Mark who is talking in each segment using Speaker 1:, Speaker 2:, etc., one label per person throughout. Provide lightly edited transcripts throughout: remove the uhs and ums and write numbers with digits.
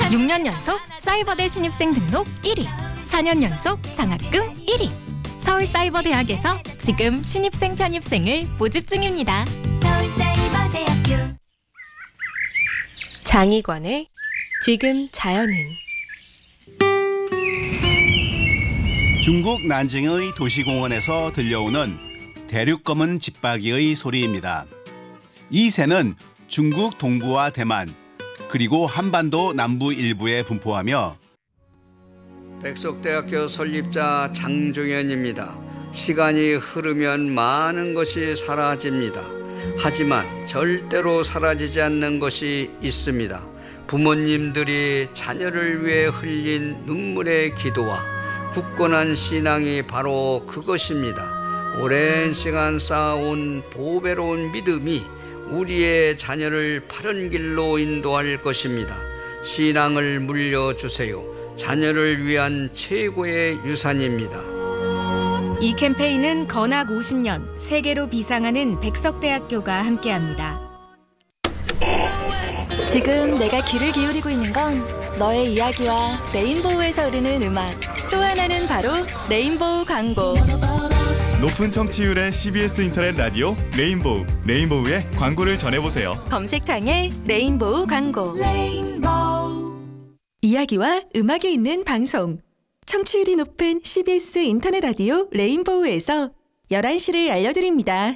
Speaker 1: 6년 연속 사이버대 신입생 등록 1위, 4년 연속 장학금 1위. 서울사이버대학에서 지금 신입생 편입생을 모집 중입니다. 서울사이버대학교. 장희관의 지금 자연은.
Speaker 2: 중국 난징의 도시공원에서 들려오는 대륙검은 집박이의 소리입니다. 이 새는 중국 동부와 대만, 그리고 한반도 남부 일부에 분포하며
Speaker 3: 백석대학교 설립자 장종현입니다. 시간이 흐르면 많은 것이 사라집니다. 하지만 절대로 사라지지 않는 것이 있습니다. 부모님들이 자녀를 위해 흘린 눈물의 기도와 굳건한 신앙이 바로 그것입니다. 오랜 시간 쌓아온 보배로운 믿음이 우리의 자녀를 바른 길로 인도할 것입니다. 신앙을 물려주세요. 자녀를 위한 최고의 유산입니다.
Speaker 1: 이 캠페인은 건학 50년 세계로 비상하는 백석대학교가 함께합니다. 지금 내가 귀를 기울이고 있는 건 너의 이야기와 레인보우에서 흐르는 음악, 또 하나는 바로 레인보우 광고.
Speaker 4: 높은 청취율의 CBS 인터넷 라디오 레인보우, 레인보우의 광고를 전해보세요.
Speaker 1: 검색창에 레인보우 광고. 이야기와 음악이 있는 방송. 청취율이 높은 CBS 인터넷 라디오 레인보우에서 11시를 알려드립니다.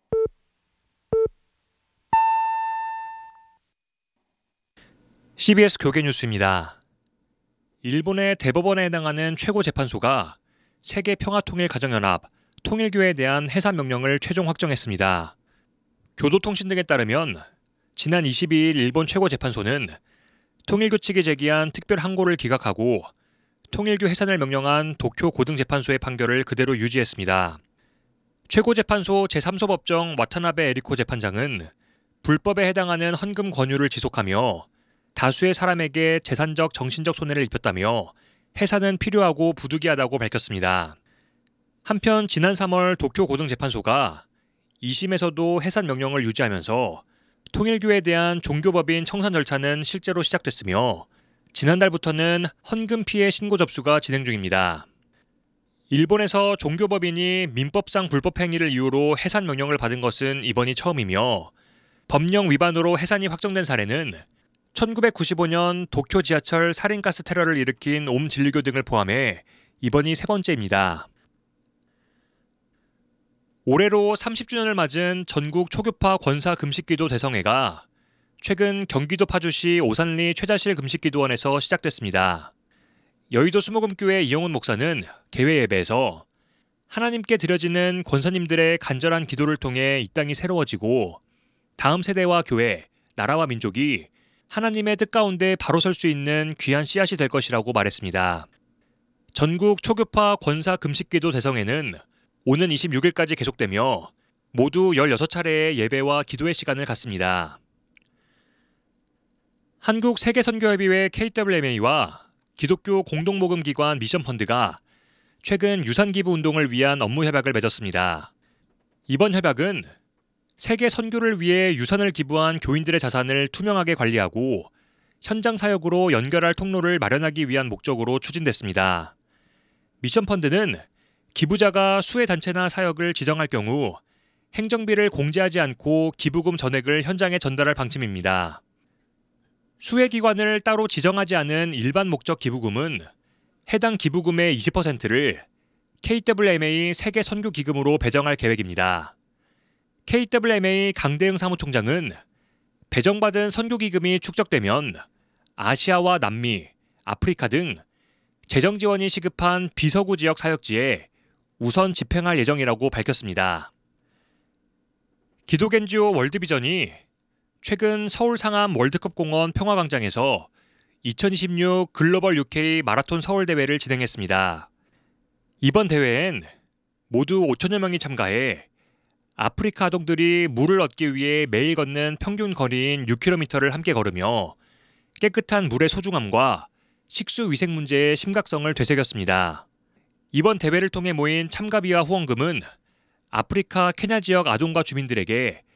Speaker 5: CBS 교계 뉴스입니다. 일본의 대법원에 해당하는 최고재판소가 세계평화통일가정연합, 통일교에 대한 해산 명령을 최종 확정했습니다. 교도통신 등에 따르면 지난 22일 일본 최고재판소는 통일교 측이 제기한 특별 항고를 기각하고 통일교 해산을 명령한 도쿄 고등재판소의 판결을 그대로 유지했습니다. 최고재판소 제3소 법정 와타나베 에리코 재판장은 불법에 해당하는 헌금 권유를 지속하며 다수의 사람에게 재산적, 정신적 손해를 입혔다며 해산은 필요하고 부득이하다고 밝혔습니다. 한편 지난 3월 도쿄 고등재판소가 2심에서도 해산 명령을 유지하면서 통일교에 대한 종교법인 청산 절차는 실제로 시작됐으며 지난달부터는 헌금 피해 신고 접수가 진행 중입니다. 일본에서 종교법인이 민법상 불법 행위를 이유로 해산 명령을 받은 것은 이번이 처음이며 법령 위반으로 해산이 확정된 사례는 1995년 도쿄 지하철 살인가스 테러를 일으킨 옴진리교 등을 포함해 이번이 세 번째입니다. 올해로 30주년을 맞은 전국 초교파 권사 금식기도 대성회가 최근 경기도 파주시 오산리 최자실 금식기도원에서 시작됐습니다. 여의도 수목음교회 이영훈 목사는 개회 예배에서 하나님께 드려지는 권사님들의 간절한 기도를 통해 이 땅이 새로워지고 다음 세대와 교회, 나라와 민족이 하나님의 뜻 가운데 바로 설 수 있는 귀한 씨앗이 될 것이라고 말했습니다. 전국 초교파 권사 금식기도 대성회는 오는 26일까지 계속되며 모두 16차례의 예배와 기도의 시간을 갖습니다. 한국세계선교협의회 KWMA와 기독교 공동모금기관 미션펀드가 최근 유산기부 운동을 위한 업무 협약을 맺었습니다. 이번 협약은 세계 선교를 위해 유산을 기부한 교인들의 자산을 투명하게 관리하고 현장 사역으로 연결할 통로를 마련하기 위한 목적으로 추진됐습니다. 미션펀드는 기부자가 수혜 단체나 사역을 지정할 경우 행정비를 공제하지 않고 기부금 전액을 현장에 전달할 방침입니다. 수혜기관을 따로 지정하지 않은 일반 목적 기부금은 해당 기부금의 20%를 KWMA 세계 선교 기금으로 배정할 계획입니다. KWMA 강대응 사무총장은 배정받은 선교 기금이 축적되면 아시아와 남미, 아프리카 등 재정 지원이 시급한 비서구 지역 사역지에 우선 집행할 예정이라고 밝혔습니다. 기독NGO 월드비전이 최근 서울 상암 월드컵 공원 평화광장에서 2026 글로벌 UK 마라톤 서울대회를 진행했습니다. 이번 대회엔 모두 5천여 명이 참가해 아프리카 아동들이 물을 얻기 위해 매일 걷는 평균 거리인 6km를 함께 걸으며 깨끗한 물의 소중함과 식수 위생 문제의 심각성을 되새겼습니다. 이번 대회를 통해 모인 참가비와 후원금은 아프리카 케냐 지역 아동과 주민들에게